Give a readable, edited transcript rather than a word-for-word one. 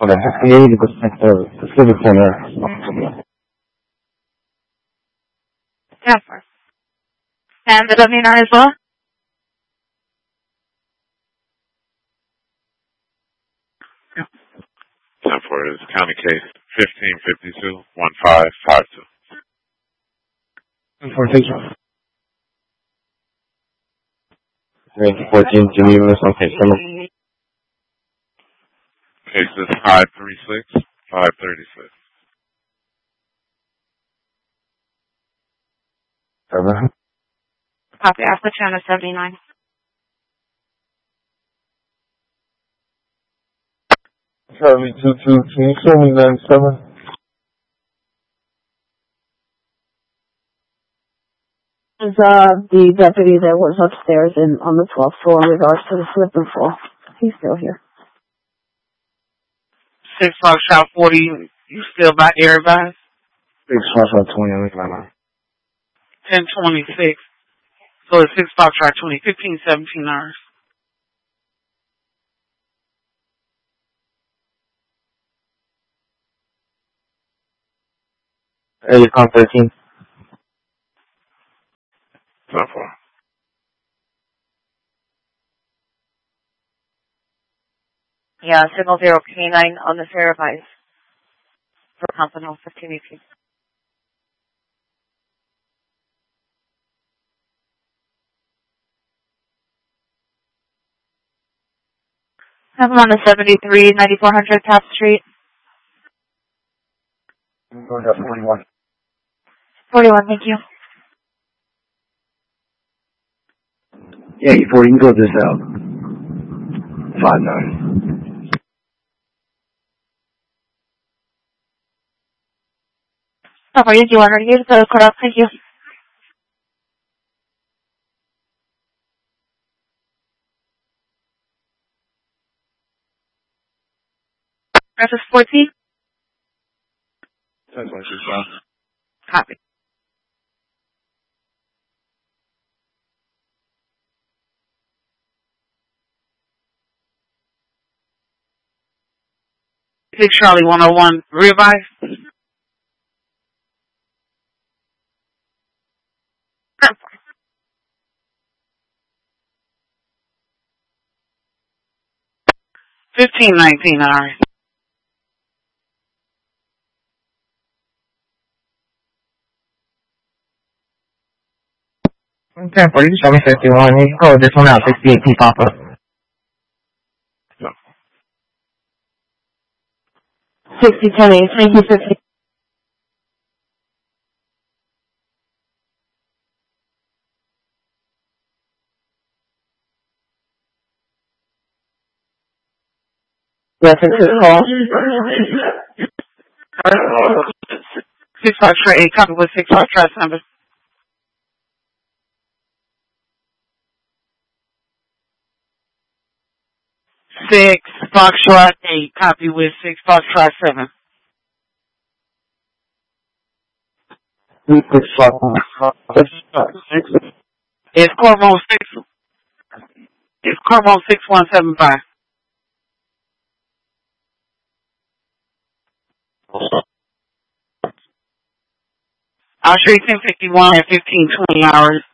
Hold on, I need to go check the Pacific corner. 10-4. And the W9 as well? Yeah. 10-4 is county case 1552-1552. 10-4, thank you. 14, Jimmy Lewis on case number. Case is 536-536. Copy. I'll put you on the 79. 22, can you show me 97? Is the deputy that was upstairs on the 12th floor in regards to the slip and fall. He's still here. 6 Foxtrot 40, you still by air advice? 6 Foxtrot 20, I'm looking at mine. 1026. So it's 6 Foxtrot 20, 1517 hours. Area con 13. 10-4. Yeah, signal 0 K9 on the fair advice. For Pompano, 1518. Have him on the 73, 9400 Top Street. I'm going to 41. 41, thank you. Yeah, 40, you can go this out. 5-9. How are you? Do you want to use the cut off? Thank you. Reference 14? 10-26. Copy. Six Charlie 101, revise. $15.19 hours. Okay, for you, show me 51. You can go this one out, 68 P Papa. No. 6010 thank you, 50. Reference call. 6 Foxtrot 8, copy with 6 Foxtrot number. 6 Foxtrot 8, copy with 6 Foxtrot 7. It's Cormon 6. It's Cormon 6175. I'll show you 1051 at 1520 hours.